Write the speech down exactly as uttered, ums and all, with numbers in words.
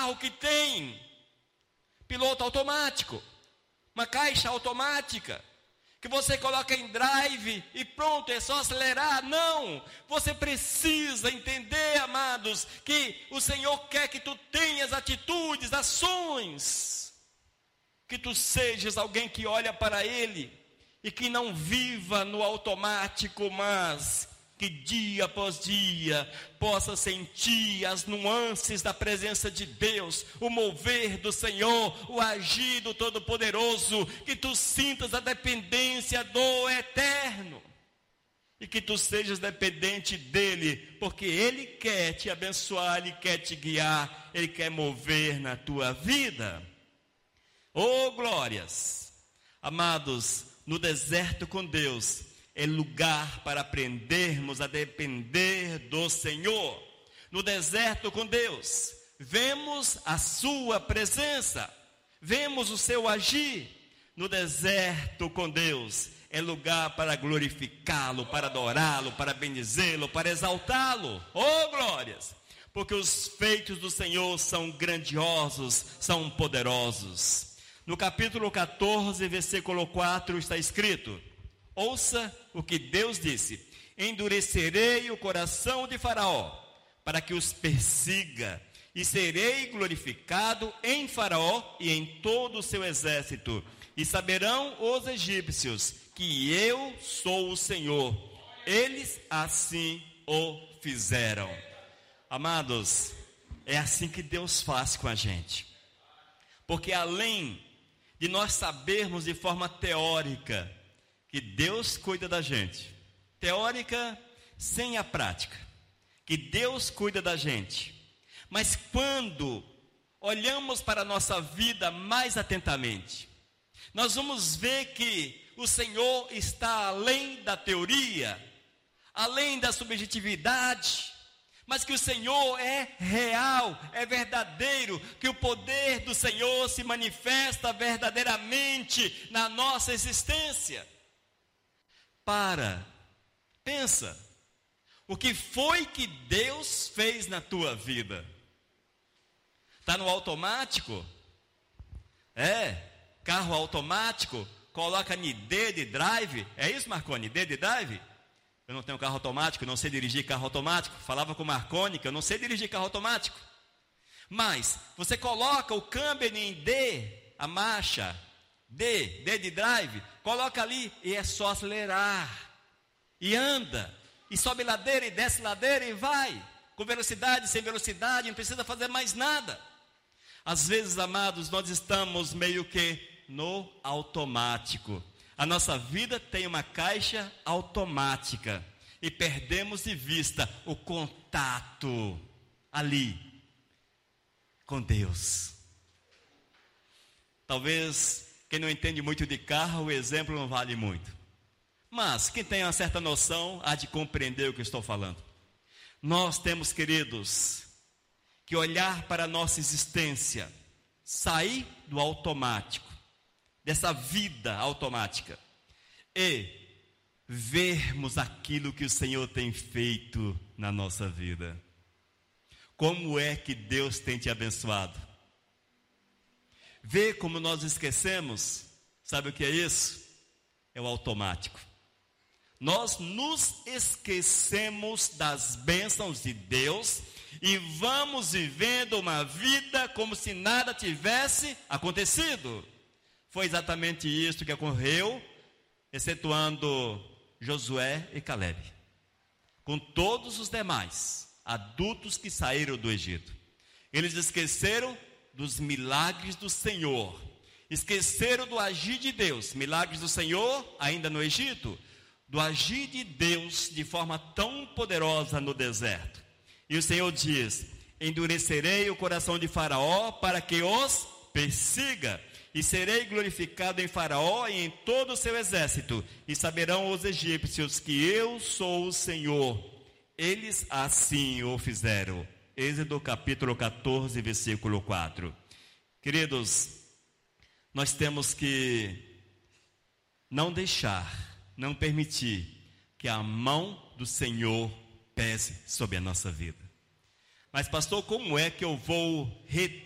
carro que tem piloto automático, uma caixa automática, que você coloca em drive e pronto, é só acelerar. Não, você precisa entender, amados, que o Senhor quer que tu tenhas atitudes, ações, que tu sejas alguém que olha para Ele e que não viva no automático, mas que dia após dia possa sentir as nuances da presença de Deus, o mover do Senhor, o agir do Todo-Poderoso, que tu sintas a dependência do Eterno, e que tu sejas dependente dEle, porque Ele quer te abençoar, Ele quer te guiar, Ele quer mover na tua vida. Oh, glórias! Amados, no deserto com Deus, é lugar para aprendermos a depender do Senhor. No deserto com Deus, vemos a sua presença, vemos o seu agir. No deserto com Deus, é lugar para glorificá-lo, para adorá-lo, para bendizê-lo, para exaltá-lo. Oh, glórias! Porque os feitos do Senhor são grandiosos, são poderosos. No capítulo catorze, versículo quatro, está escrito: ouça o que Deus disse: endurecerei o coração de Faraó, para que os persiga, e serei glorificado em Faraó e em todo o seu exército, e saberão os egípcios que eu sou o Senhor. Eles assim o fizeram. Amados, é assim que Deus faz com a gente, porque além de nós sabermos de forma teórica que Deus cuida da gente, teórica sem a prática, que Deus cuida da gente, mas quando olhamos para a nossa vida mais atentamente, nós vamos ver que o Senhor está além da teoria, além da subjetividade, mas que o Senhor é real, é verdadeiro, que o poder do Senhor se manifesta verdadeiramente na nossa existência. Para, pensa, o que foi que Deus fez na tua vida? Está no automático? É, carro automático, coloca em D de drive, é isso, Marconi, D de drive? Eu não tenho carro automático, não sei dirigir carro automático. Falava com o Marconi que eu não sei dirigir carro automático. Mas você coloca o câmbio em D, a marcha, D, D de drive, coloca ali e é só acelerar. E anda, e sobe ladeira, e desce ladeira, e vai. Com velocidade, sem velocidade, não precisa fazer mais nada. Às vezes, amados, nós estamos meio que no automático. A nossa vida tem uma caixa automática e perdemos de vista o contato ali com Deus. Talvez quem não entende muito de carro, o exemplo não vale muito. Mas quem tem uma certa noção há de compreender o que eu estou falando. Nós temos, queridos, que olhar para a nossa existência, sair do automático, dessa vida automática, e vermos aquilo que o Senhor tem feito na nossa vida. Como é que Deus tem te abençoado? Ver como nós esquecemos, sabe o que é isso? É o automático. Nós nos esquecemos das bênçãos de Deus e vamos vivendo uma vida como se nada tivesse acontecido. Foi exatamente isso que ocorreu, excetuando Josué e Caleb, com todos os demais adultos que saíram do Egito. Eles esqueceram dos milagres do Senhor, esqueceram do agir de Deus, milagres do Senhor ainda no Egito, do agir de Deus de forma tão poderosa no deserto. E o Senhor diz: endurecerei o coração de Faraó para que os persiga, e serei glorificado em Faraó e em todo o seu exército, e saberão os egípcios que eu sou o Senhor. Eles assim o fizeram. Êxodo capítulo catorze, versículo quatro. Queridos, nós temos que não deixar, não permitir que a mão do Senhor pese sobre a nossa vida. Mas pastor, como é que eu vou reter